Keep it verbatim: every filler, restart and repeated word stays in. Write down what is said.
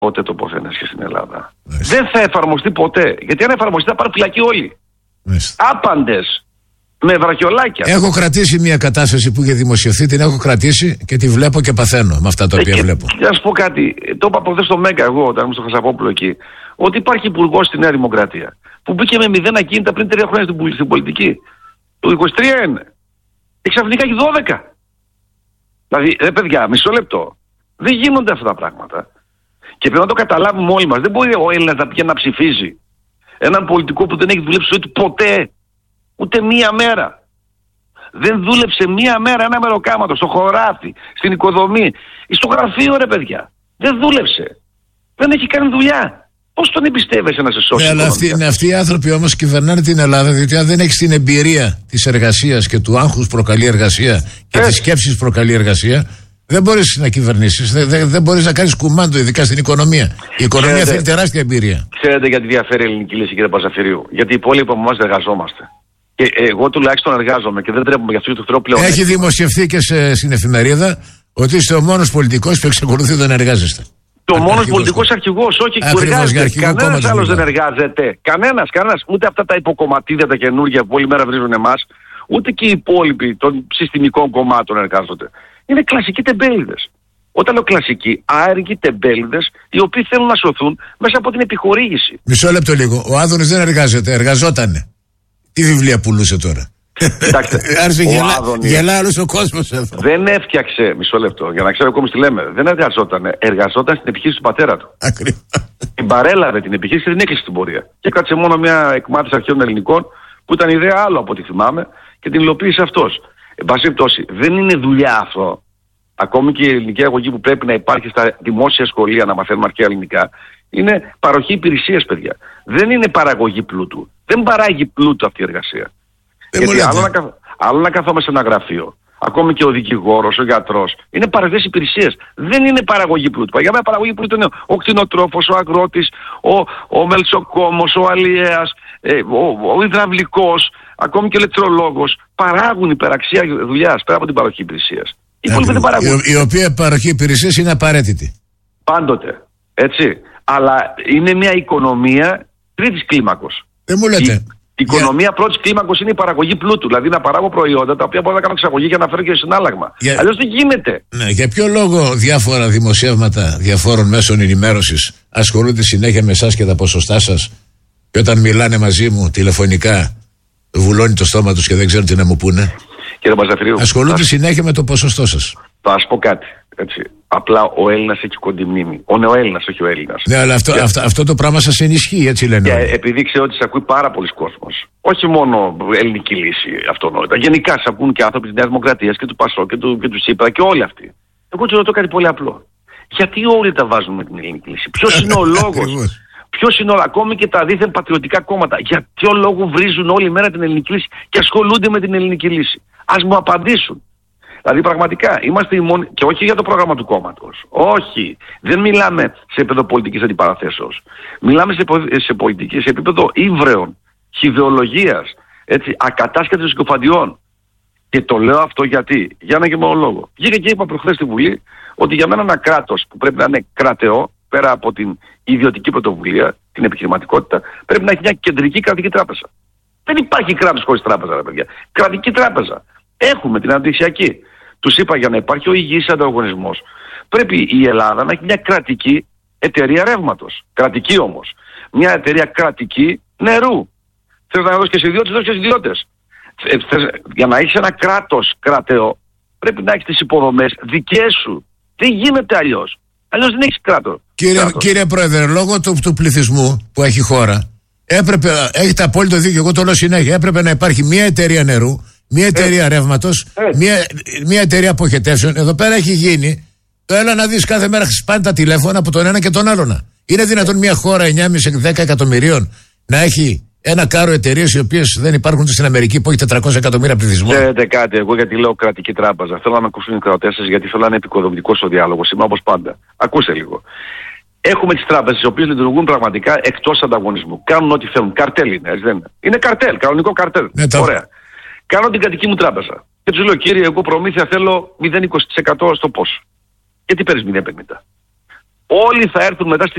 ποτέ το ποθενέσχε στην Ελλάδα. Μάλιστα. Δεν θα εφαρμοστεί ποτέ. Γιατί αν εφαρμοστεί θα πάρουν φυλακή όλοι. Άπαντες. Με βραχιολάκια. Έχω κρατήσει μια κατάσταση που είχε δημοσιευθεί, την έχω κρατήσει και τη βλέπω και παθαίνω με αυτά τα οποία και, βλέπω. Για να σου πω κάτι. Το είπα προχθές στο Μέγκα εγώ, όταν ήμουν στο Χασαπόπουλο εκεί, ότι υπάρχει υπουργός στη Νέα Δημοκρατία που μπήκε με μηδέν ακίνητα πριν τρία χρόνια στην, στην πολιτική. Το είκοσι τρία είναι. Και ξαφνικά έχει δώδεκα. Δηλαδή, ρε παιδιά, μισό λεπτό. Δεν γίνονται αυτά τα πράγματα. Και πρέπει να το καταλάβουμε όλοι μας. Δεν μπορεί ο Έλληνας να πηγαίνει να ψηφίζει έναν πολιτικό που δεν έχει δουλέψει ζωή του ποτέ. Ούτε μία μέρα. Δεν δούλεψε μία μέρα ένα μεροκάματο στο χωράφι, στην οικοδομή, στο γραφείο, ρε παιδιά. Δεν δούλεψε. Δεν έχει κάνει δουλειά. Πώς τον εμπιστεύεσαι να σε σώσει? Ναι, αλλά αυτοί, ναι, αυτοί οι άνθρωποι όμως κυβερνάνε την Ελλάδα, διότι αν δεν έχεις την εμπειρία της εργασίας και του άγχους προκαλεί εργασία και της σκέψης προκαλεί εργασία, δεν μπορείς να κυβερνήσεις. Δεν, δεν, δεν μπορείς να κάνεις κουμάντο, ειδικά στην οικονομία. Η οικονομία ξέρετε, θέλει τεράστια εμπειρία. Ξέρετε γιατί διαφέρει η ελληνική λύση, κύριε Παζαφυρίου? Γιατί οι υπόλοιποι από εμάς εργαζόμαστε. Και εγώ τουλάχιστον εργάζομαι και δεν τρέπομαι για αυτό το τρόπο πλέον. Έχει δημοσιευθεί και σε, στην εφημερίδα ότι είστε ο μόνος πολιτικός που εξακολουθεί να εργάζεστε. Το μόνος πολιτικός αρχηγός, όχι που εργάζεται. Κανένας άλλος δεν εργάζεται. Κανένας, κανένας. Ούτε αυτά τα υποκομματίδια τα καινούργια που όλη μέρα βρίζουν εμάς, ούτε και οι υπόλοιποι των συστημικών κομμάτων εργάζονται. Είναι κλασικοί τεμπέληδες. Όταν λέω κλασικοί, άεργοι τεμπέληδες, οι οποίοι θέλουν να σωθούν μέσα από την επιχορήγηση. Μισό λεπτό λίγο. Ο Άδωνης δεν εργάζεται, εργαζότανε. Τι βιβλία πουλούσε τώρα? Κοιτάξτε, άρχισε γελά, γελά άλλος ο κόσμος εδώ. Δεν έφτιαξε, μισό λεπτό, για να ξέρω ακόμη τι λέμε. Δεν εργαζόταν, εργαζόταν στην επιχείρηση του πατέρα του. Ακριβώς. Την παρέλαβε την επιχείρηση και την έκλεισε στην πορεία. Και κάτσε μόνο μια εκμάθηση αρχαίων ελληνικών που ήταν ιδέα άλλο από ό,τι θυμάμαι και την υλοποίησε αυτός. Εν πάση περιπτώσει, δεν είναι δουλειά αυτό. Ακόμη και η ελληνική αγωγή που πρέπει να υπάρχει στα δημόσια σχολεία να μαθαίνουμε αρχαία ελληνικά, είναι παροχή υπηρεσίας, παιδιά. Δεν είναι παραγωγή πλούτου. Δεν παράγει πλούτο αυτή η εργασία. Δεν Γιατί άλλο να, καθ... άλλο να καθόμαι σε ένα γραφείο, ακόμη και ο δικηγόρος, ο γιατρός, είναι παροχές υπηρεσίες. Δεν είναι παραγωγή πλούτου. Για μένα παραγωγή πλούτου είναι ο κτηνοτρόφος, ο αγρότης, ο, ο μελισσοκόμος, ο αλλιέας, ε, ο, ο υδραυλικός, ακόμη και ο ηλεκτρολόγος. Παράγουν υπεραξία δουλειάς πέρα από την παροχή υπηρεσίας. Οι η, η, η οποία παροχή υπηρεσίας είναι απαραίτητη. Πάντοτε. Έτσι. Αλλά είναι μια οικονομία τρίτης κλίμακος. Δεν μου λέτε. Η, η οικονομία yeah. πρώτης κλίμακος είναι η παραγωγή πλούτου. Δηλαδή να παράγω προϊόντα τα οποία μπορώ να κάνω εξαγωγή για να φέρω και συνάλλαγμα. Yeah. Αλλιώς δεν γίνεται. Ναι, για ποιο λόγο διάφορα δημοσιεύματα διαφόρων μέσων ενημέρωσης ασχολούνται συνέχεια με εσάς και τα ποσοστά σας, και όταν μιλάνε μαζί μου τηλεφωνικά βουλώνει το στόμα τους και δεν ξέρουν τι να μου πούνε? Κύριε Παζαφυρίου, ασχολούνται συνέχεια με το ποσοστό σας. Θα σας πω κάτι. Έτσι. Απλά ο Έλληνας έχει κοντή μνήμη. Ο νεοέλληνας, όχι ο Έλληνας. Ναι, αλλά αυτό, και... αυτό, αυτό το πράγμα σας ενισχύει, έτσι λένε. Και επειδή ξέρω ότι σε ακούει πάρα πολλοί κόσμος, όχι μόνο ελληνική λύση αυτονόητα, γενικά σε ακούν και άνθρωποι της Νέας Δημοκρατίας και του Πασό και του, και του ΣΥΠΑ και όλοι αυτοί. Εγώ του ρωτώ κάτι πολύ απλό. Γιατί όλοι τα βάζουν με την ελληνική λύση? Ποιος είναι ο λόγος? Ποιος είναι ο, ακόμη και τα δίθεν πατριωτικά κόμματα, για ποιο λόγο βρίζουν όλη μέρα την ελληνική λύση και ασχολούνται με την ελληνική λύση? Ας μου απαντήσουν. Δηλαδή πραγματικά είμαστε οι μόνοι, και όχι για το πρόγραμμα του κόμματος. Όχι. Δεν μιλάμε σε επίπεδο πολιτικής αντιπαραθέσεως. Μιλάμε σε, σε πολιτική, σε επίπεδο ύβρεων, ιδεολογίας, έτσι, ακατάσχετων συκοφαντιών. Και το λέω αυτό γιατί, για ένα και μόνο λόγο. Βγήκα και είπα προχθές στη Βουλή ότι για μένα ένα κράτος που πρέπει να είναι κρατεό, πέρα από την ιδιωτική πρωτοβουλία, την επιχειρηματικότητα, πρέπει να έχει μια κεντρική κρατική τράπεζα. Δεν υπάρχει κράτος χωρίς τράπεζα, ρε παιδιά. Κρατική τράπεζα. Έχουμε την αντισιακή. Τους είπα, για να υπάρχει ο υγιής ανταγωνισμός, πρέπει η Ελλάδα να έχει μια κρατική εταιρεία ρεύματος. Κρατική όμως. Μια εταιρεία κρατική νερού. Θες να δώσεις και σε ιδιώτες, δώσεις και σε ιδιώτες. Για να έχεις ένα κράτος κρατεό, πρέπει να έχεις τις υποδομές δικές σου. Δεν γίνεται αλλιώς. Αλλιώς δεν έχεις κράτος. Κύριε, κύριε Πρόεδρε, λόγω του, του πληθυσμού που έχει η χώρα, έπρεπε, έχετε απόλυτο δίκιο, εγώ το λέω συνέχεια, έπρεπε να υπάρχει μια εταιρεία νερού, μια εταιρεία ρεύματος, μια, μια εταιρεία αποχετεύσεων. Εδώ πέρα έχει γίνει το έλα να δεις, κάθε μέρα χτυπάνε τα τηλέφωνα από τον ένα και τον άλλον. Είναι δυνατόν μια χώρα εννιά με δέκα εκατομμυρίων να έχει ένα κάρο εταιρείες οι οποίες δεν υπάρχουν στην Αμερική που έχει τετρακόσια εκατομμύρια πληθυσμό? Ξέρετε κάτι, εγώ γιατί λέω κρατική τράπεζα, θέλω να με ακούσουν οι κρατές σας, γιατί θέλω να είναι επικοδομητικός ο διάλογος. Είμαι όπως πάντα. Ακούστε λίγο. Έχουμε τις τράπεζες οι οποίες λειτουργούν πραγματικά εκτός ανταγωνισμού. Κάνουν ό,τι θέλουν. Καρτέλ είναι, έτσι δεν είναι? Είναι καρτέλ, κανονικό καρτέλ. Ναι, ωραία. Κάνω την κρατική μου τράπεζα. Και τους λέω, κύριε, εγώ προμήθεια θέλω μηδέν κόμμα είκοσι τοις εκατό στο πόσο. Γιατί παίρνεις μηδέν κόμμα πενήντα? Όλοι θα έρθουν μετά στη